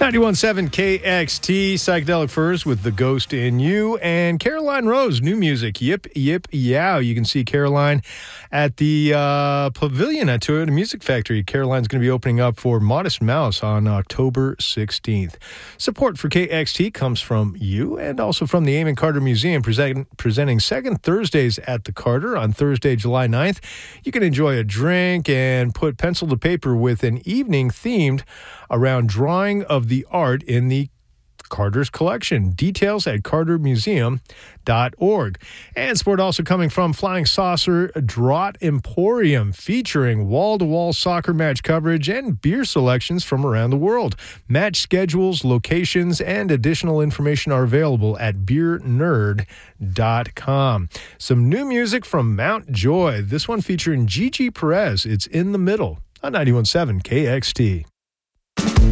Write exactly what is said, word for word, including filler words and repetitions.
ninety-one point seven K X T, Psychedelic Furs with The Ghost in You, and Caroline Rose, new music, Yip, Yip, Yow. You can see Caroline at the uh, Pavilion at Toyota Music Factory. Caroline's going to be opening up for Modest Mouse on October sixteenth. Support for K X T comes from you and also from the Amon Carter Museum, present, presenting Second Thursdays at the Carter on Thursday, July ninth. You can enjoy a drink and put pencil to paper with an evening themed around drawing of the art in the Carter's collection. Details at carter museum dot org. And support also coming from Flying Saucer Draught Emporium, featuring wall-to-wall soccer match coverage and beer selections from around the world. Match schedules, locations, and additional information are available at beer nerd dot com. Some new music from Mount Joy. This one featuring Gigi Perez. It's In the Middle on ninety-one point seven K X T.